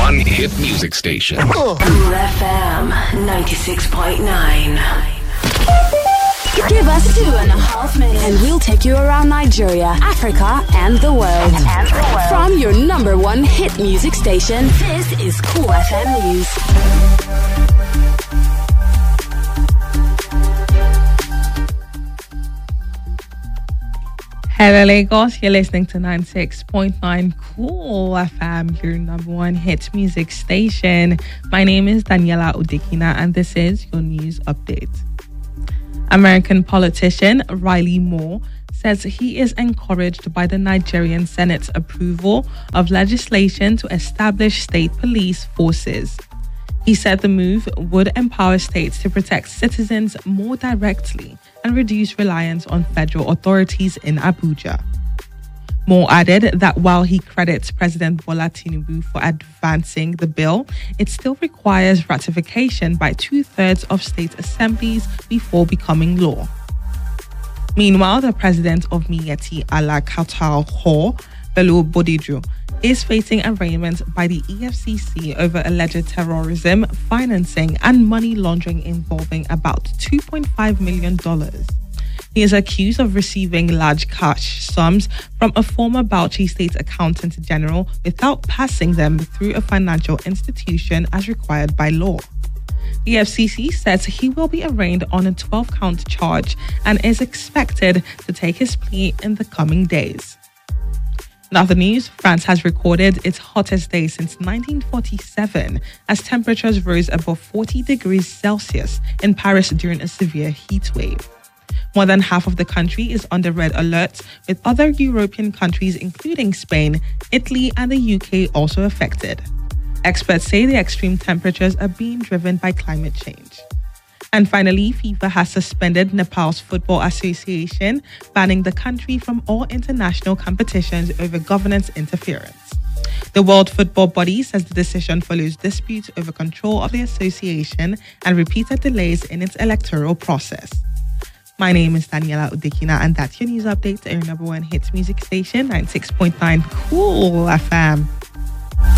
one hit music station. Cool FM 96.9. Give us 2.5 minutes and we'll take you around Nigeria, Africa, and the world. From your number one hit music station, this is Cool FM News. Hello Lagos, you're listening to 96.9 Cool FM, your number one hit music station. My name is Daniela Udekina and this is your news update. American politician Riley Moore says he is encouraged by the Nigerian Senate's approval of legislation to establish state police forces. He said the move would empower states to protect citizens more directly and reduce reliance on federal authorities in Abuja. Moore added that while he credits President Bola Tinubu for advancing the bill, it still requires ratification by 2/3 of state assemblies before becoming law. Meanwhile, the president of Miyetti Allah Kautal Ho, Bello Bodiju, is facing arraignment by the EFCC over alleged terrorism, financing, and money laundering involving about $2.5 million. He is accused of receiving large cash sums from a former Bauchi State Accountant General without passing them through a financial institution as required by law. The FCC says he will be arraigned on a 12-count charge and is expected to take his plea in the coming days. In other news, France has recorded its hottest day since 1947 as temperatures rose above 40 degrees Celsius in Paris during a severe heat wave. More than half of the country is under red alert, with other European countries including Spain, Italy, and the UK also affected. Experts say the extreme temperatures are being driven by climate change. And finally, FIFA has suspended Nepal's Football Association, banning the country from all international competitions over governance interference. The World Football Body says the decision follows disputes over control of the association and repeated delays in its electoral process. My name is Daniela Udekina, and that's your news update at your number one hits music station, 96.9 Cool FM.